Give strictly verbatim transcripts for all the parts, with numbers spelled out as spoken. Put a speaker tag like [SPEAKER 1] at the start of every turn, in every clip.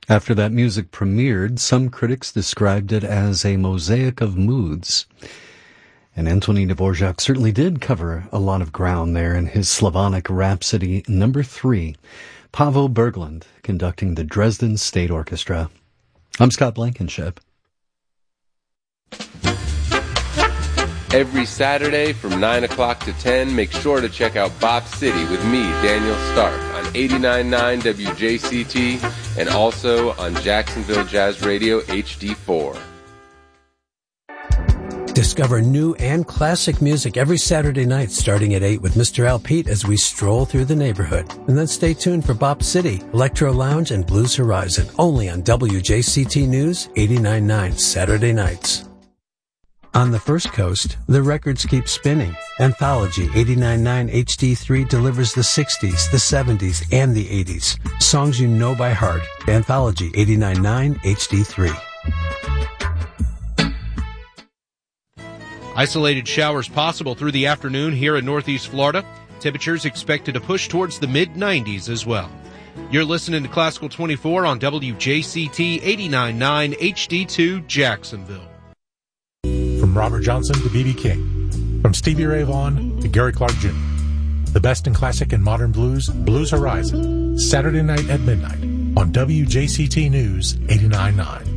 [SPEAKER 1] After that music premiered, some critics described it as a mosaic of moods. And Antonín Dvorak certainly did cover a lot of ground there in his Slavonic Rhapsody number three. Pavel Berglund conducting the Dresden State Orchestra. I'm Scott Blankenship.
[SPEAKER 2] Every Saturday from nine o'clock to ten, make sure to check out Bop City with me, Daniel Stark, on eighty-nine point nine W J C T and also on Jacksonville Jazz Radio H D four.
[SPEAKER 3] Discover new and classic music every Saturday night starting at eight with Mister Al Pete as we stroll through the neighborhood. And then stay tuned for Bop City, Electro Lounge, and Blues Horizon, only on W J C T News eighty-nine point nine Saturday nights. On the First Coast, the records keep spinning. Anthology eighty-nine point nine H D three delivers the sixties, the seventies, and the eighties. Songs you know by heart. Anthology eighty-nine point nine H D three.
[SPEAKER 4] Isolated showers possible through the afternoon here in Northeast Florida. Temperatures expected to push towards the mid nineties as well. You're listening to Classical twenty-four on W J C T eighty-nine point nine H D two Jacksonville.
[SPEAKER 5] From Robert Johnson to B B King. From Stevie Ray Vaughan to Gary Clark Junior The best in classic and modern blues, Blues Horizon. Saturday night at midnight on W J C T News eighty-nine point nine.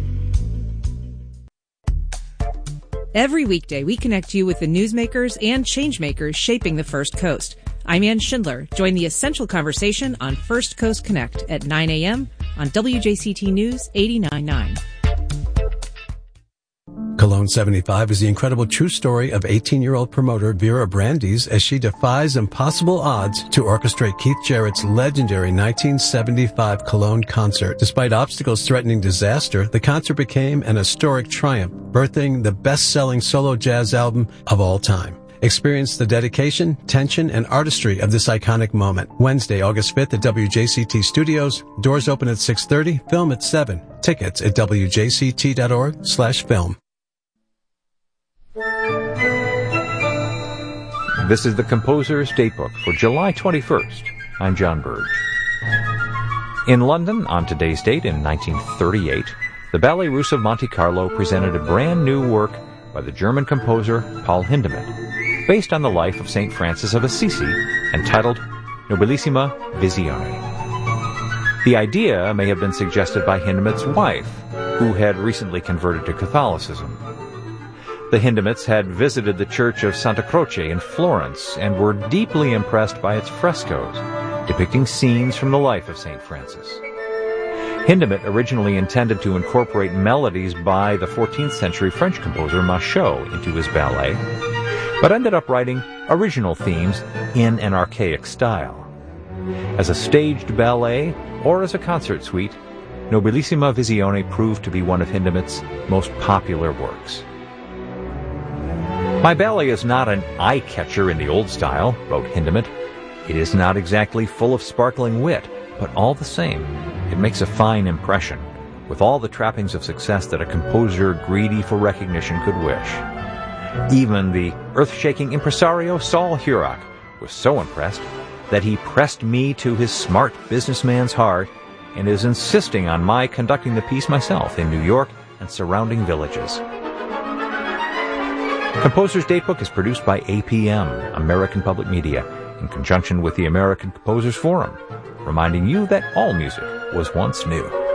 [SPEAKER 6] Every weekday, we connect you with the newsmakers and changemakers shaping the First Coast. I'm Ann Schindler. Join the essential conversation on First Coast Connect at nine a.m. on W J C T News eighty-nine point nine.
[SPEAKER 3] Cologne seventy-five is the incredible true story of eighteen-year-old promoter Vera Brandes as she defies impossible odds to orchestrate Keith Jarrett's legendary nineteen seventy-five Cologne concert. Despite obstacles threatening disaster, the concert became an historic triumph, birthing the best-selling solo jazz album of all time. Experience the dedication, tension, and artistry of this iconic moment. Wednesday, August fifth at W J C T Studios. Doors open at six thirty, film at seven. Tickets at W J C T dot org slash film.
[SPEAKER 7] This is the Composer's Datebook for July twenty-first. I'm John Burge. In London, on today's date in nineteen thirty-eight, the Ballet Russe of Monte Carlo presented a brand new work by the German composer Paul Hindemith, based on the life of Saint Francis of Assisi, entitled Nobilissima Visione. The idea may have been suggested by Hindemith's wife, who had recently converted to Catholicism. The Hindemiths had visited the church of Santa Croce in Florence and were deeply impressed by its frescoes, depicting scenes from the life of Saint Francis. Hindemith originally intended to incorporate melodies by the fourteenth century French composer Machaut into his ballet, but ended up writing original themes in an archaic style. As a staged ballet or as a concert suite, Nobilissima Visione proved to be one of Hindemith's most popular works. My ballet is not an eye-catcher in the old style, wrote Hindemith. It is not exactly full of sparkling wit, but all the same, it makes a fine impression, with all the trappings of success that a composer greedy for recognition could wish. Even the earth-shaking impresario Saul Hurok was so impressed that he pressed me to his smart businessman's heart and is insisting on my conducting the piece myself in New York and surrounding villages. Composer's Datebook is produced by A P M, American Public Media, in conjunction with the American Composers Forum, reminding you that all music was once new.